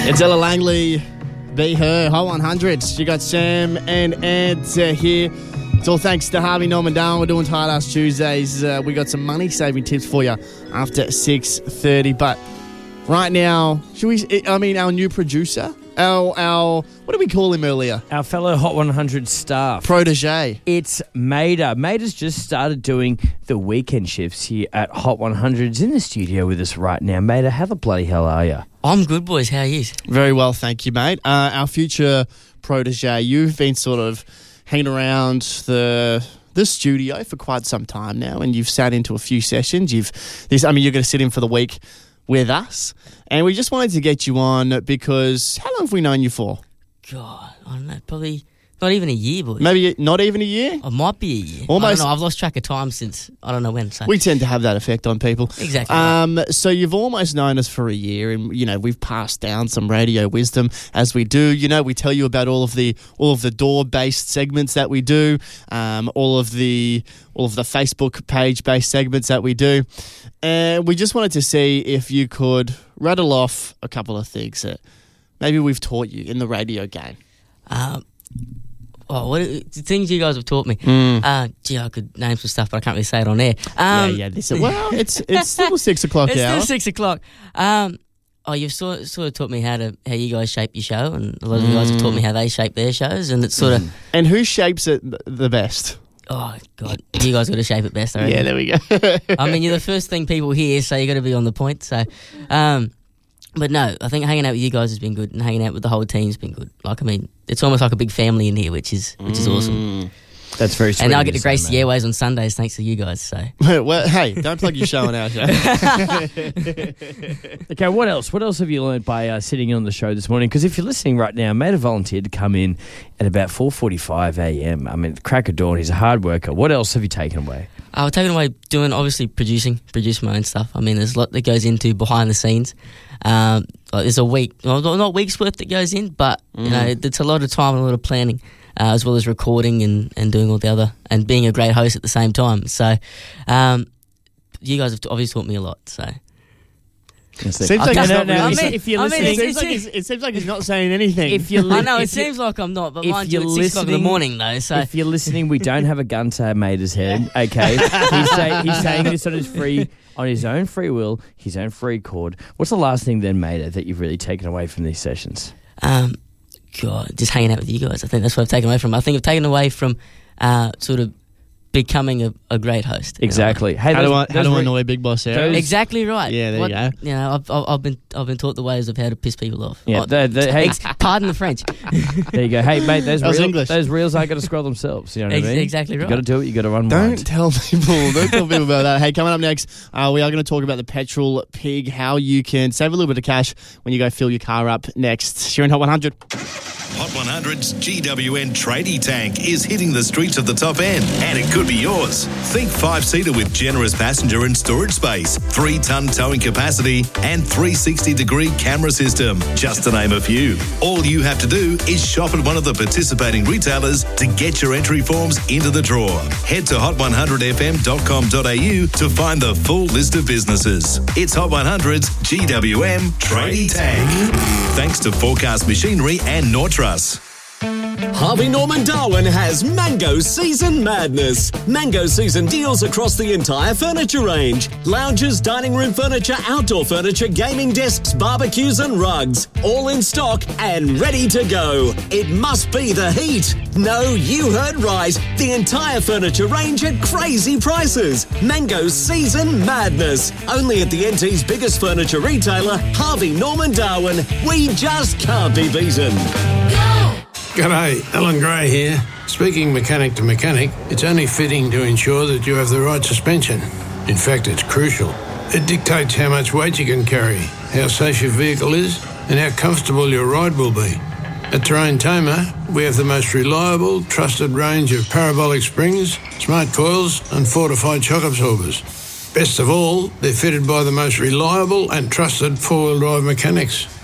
It's Ella Langley, Be Her, Hot 100. You got Sam and Ed here. It's all thanks to Harvey Norman Darwin. We're doing Tight Ass Tuesdays. We got some money-saving tips for you after 6:30. But right now, our new producer, our what did we call him earlier? Our fellow Hot 100 staff. Protege. It's Maida. Maida's just started doing the weekend shifts here at Hot 100's in the studio with us right now. Maida, how the bloody hell are you? I'm good, boys. How are you? Very well, thank you, mate. Our future protege, you've been sort of hanging around the studio for quite some time now, and you've sat into a few sessions. You're going to sit in for the week with us, and we just wanted to get you on because how long have we known you for? God, I don't know. Probably not even a year, boys. Maybe not even a year? It might be a year. Almost. I don't know. I've lost track of time since I don't know when. So. We tend to have that effect on people. Exactly. So you've almost known us for a year, and we've passed down some radio wisdom as we do. We tell you about all of the door-based segments that we do, all of the Facebook page-based segments that we do, and we just wanted to see if you could rattle off a couple of things that maybe we've taught you in the radio game. What things you guys have taught me? I could name some stuff, but I can't really say it on air. It's still 6 o'clock It's hour. still 6 o'clock. You've sort of taught me how you guys shape your show, and a lot of you guys have taught me how they shape their shows, and it's sort of... And who shapes it the best? Oh, God. You guys got to shape it best, I reckon. Yeah, there we go. I mean, you're the first thing people hear, so you got to be on the point. So, but no, I think hanging out with you guys has been good, and hanging out with the whole team's been good. It's almost like a big family in here, which is awesome. That's very sweet. And I get to grace the airways on Sundays thanks to you guys. So, well, hey, don't plug your show on our show. Okay, what else? What else have you learned by sitting in on the show this morning? Because if you're listening right now, Maida volunteered to come in at about 4:45 a.m. I mean, crack of dawn. He's a hard worker. What else have you taken away? I've taken away doing, obviously, producing my own stuff. I mean, there's a lot that goes into behind the scenes. There's a week, not week's worth that goes in, but it's a lot of time and a lot of planning, as well as recording and doing all the other, and being a great host at the same time. So, you guys have obviously taught me a lot. So, Seems like he's not really. If you're listening, it seems like he's not saying anything. I know it seems like I'm not, but mind you, it's 6 o'clock in the morning though. So if you're listening, we don't have a gun to Maida's head. Okay, he's saying this on his own free will, his own free chord. What's the last thing then, Maida, that you've really taken away from these sessions? God, just hanging out with you guys. I think that's what I've taken away from. I think I've taken away from sort of becoming a great host. Exactly. Hey, how do I annoy Big Boss Sarah? Exactly right. Yeah, there you go. I've been taught the ways of how to piss people off. Yeah, pardon the French. There you go. Hey, mate, those reels aren't going to scroll themselves. You know what I mean? Exactly right. You got to do it. You got to unwind. Don't tell people about that. Hey, coming up next, we are going to talk about the petrol pig, how you can save a little bit of cash when you go fill your car up next. You're in Hot 100. Hot 100's GWN Tradie Tank is hitting the streets of the top end, and it could be yours. Think 5-seater with generous passenger and storage space, 3-ton towing capacity, and 360-degree camera system, just to name a few. All you have to do is shop at one of the participating retailers to get your entry forms into the draw. Head to hot100fm.com.au to find the full list of businesses. It's Hot 100's GWM Tradie Tank. Thanks to Forecast Machinery and Nortrust. Harvey Norman Darwin has Mango Season Madness. Mango Season deals across the entire furniture range. Lounges, dining room furniture, outdoor furniture, gaming desks, barbecues and rugs. All in stock and ready to go. It must be the heat. No, you heard right. The entire furniture range at crazy prices. Mango Season Madness. Only at the NT's biggest furniture retailer, Harvey Norman Darwin. We just can't be beaten. G'day, Alan Gray here. Speaking mechanic to mechanic, it's only fitting to ensure that you have the right suspension. In fact, it's crucial. It dictates how much weight you can carry, how safe your vehicle is, and how comfortable your ride will be. At Terrain Tamer, we have the most reliable, trusted range of parabolic springs, smart coils, and fortified shock absorbers. Best of all, they're fitted by the most reliable and trusted four-wheel drive mechanics.